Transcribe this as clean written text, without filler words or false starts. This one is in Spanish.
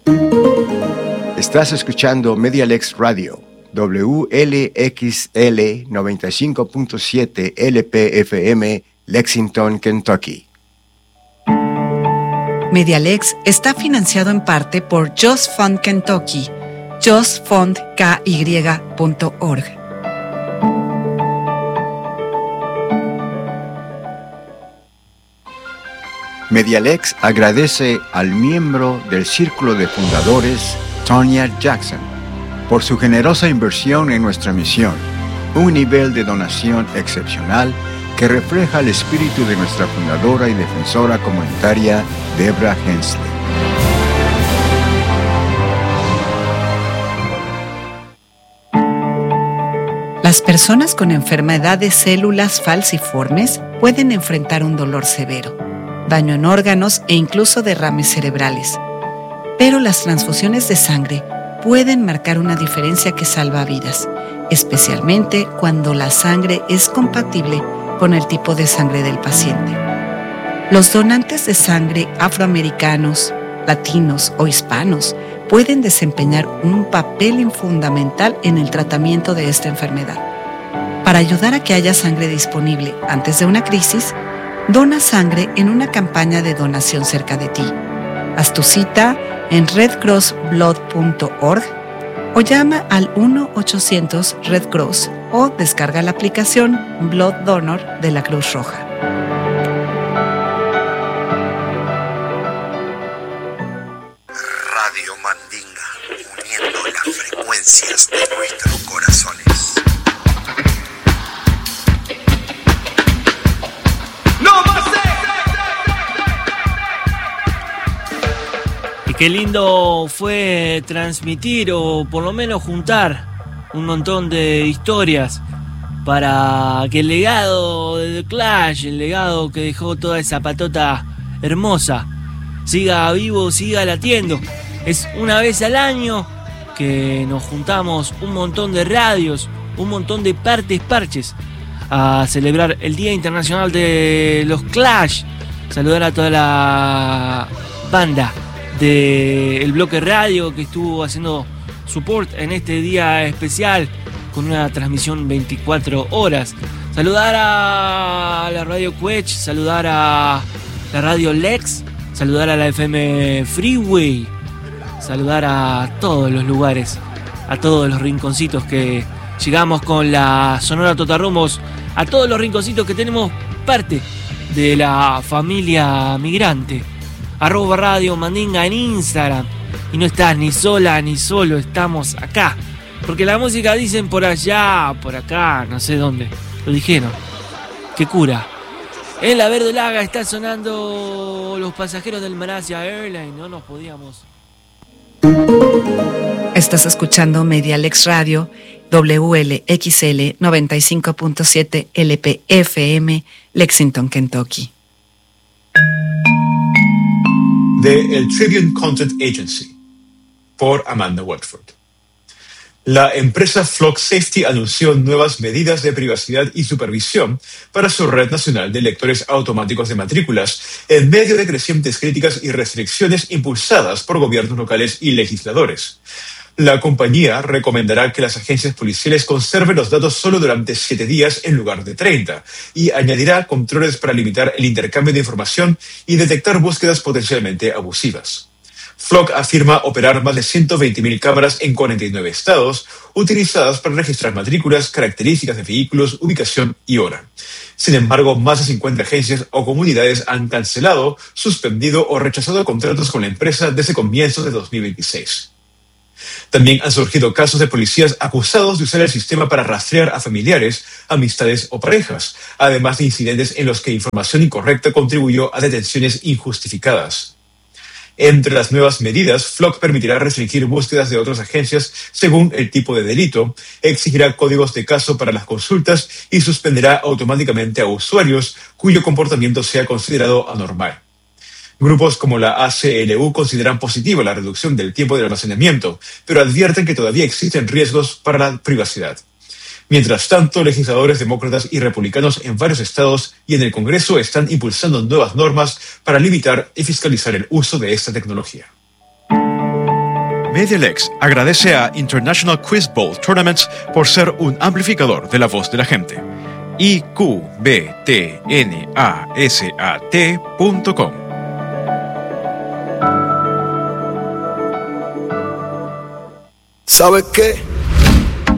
Estás escuchando Medialex Radio, WLXL 95.7 LPFM, Lexington, Kentucky. Medialex está financiado en parte por Just Fund Kentucky, justfundky.org. Medialex agradece al miembro del Círculo de Fundadores, Tonya Jackson, por su generosa inversión en nuestra misión, un nivel de donación excepcional que refleja el espíritu de nuestra fundadora y defensora comunitaria, Debra Hensley. Las personas con enfermedad de células falciformes pueden enfrentar un dolor severo, daño en órganos e incluso derrames cerebrales. Pero las transfusiones de sangre pueden marcar una diferencia que salva vidas, especialmente cuando la sangre es compatible con el tipo de sangre del paciente. Los donantes de sangre afroamericanos, latinos o hispanos pueden desempeñar un papel fundamental en el tratamiento de esta enfermedad. Para ayudar a que haya sangre disponible antes de una crisis, dona sangre en una campaña de donación cerca de ti. Haz tu cita en redcrossblood.org o llama al 1-800-RED-CROSS o descarga la aplicación Blood Donor de la Cruz Roja. Radio Mandinga, uniendo las frecuencias de nuestros corazones. Qué lindo fue transmitir o por lo menos juntar un montón de historias para que el legado de The Clash, el legado que dejó toda esa patota hermosa, siga vivo, siga latiendo. Es una vez al año que nos juntamos un montón de radios, un montón de parches a celebrar el Día Internacional de los Clash. Saludar a toda la banda del bloque radio que estuvo haciendo support en este día especial con una transmisión 24 horas. Saludar a la radio Quech, saludar a la radio Lex, saludar a la FM Freeway, saludar a todos los lugares, a todos los rinconcitos que llegamos con la Sonora Totarrumbos, a todos los rinconcitos que tenemos parte de la familia migrante. @Radio Mandinga en Instagram. Y no estás ni sola ni solo, estamos acá. Porque la música dicen por allá, por acá, no sé dónde. Lo dijeron. ¡Qué cura! En la verdolaga está sonando Los Pasajeros del Malasia Airlines. No nos podíamos. Estás escuchando Medialex Radio, WLXL 95.7 LPFM, Lexington, Kentucky. De El Tribune Content Agency, por Amanda Watford. La empresa Flock Safety anunció nuevas medidas de privacidad y supervisión para su red nacional de lectores automáticos de matrículas, en medio de crecientes críticas y restricciones impulsadas por gobiernos locales y legisladores. La compañía recomendará que las agencias policiales conserven los datos solo durante 7 días en lugar de 30 y añadirá controles para limitar el intercambio de información y detectar búsquedas potencialmente abusivas. Flock afirma operar más de 120.000 cámaras en 49 estados, utilizadas para registrar matrículas, características de vehículos, ubicación y hora. Sin embargo, más de 50 agencias o comunidades han cancelado, suspendido o rechazado contratos con la empresa desde comienzos de 2026. También han surgido casos de policías acusados de usar el sistema para rastrear a familiares, amistades o parejas, además de incidentes en los que información incorrecta contribuyó a detenciones injustificadas. Entre las nuevas medidas, Flock permitirá restringir búsquedas de otras agencias según el tipo de delito, exigirá códigos de caso para las consultas y suspenderá automáticamente a usuarios cuyo comportamiento sea considerado anormal. Grupos como la ACLU consideran positiva la reducción del tiempo de almacenamiento, pero advierten que todavía existen riesgos para la privacidad. Mientras tanto, legisladores demócratas y republicanos en varios estados y en el Congreso están impulsando nuevas normas para limitar y fiscalizar el uso de esta tecnología. MediaLex agradece a International Quiz Bowl Tournaments por ser un amplificador de la voz de la gente. iqbtnasat.com. ¿Sabes qué?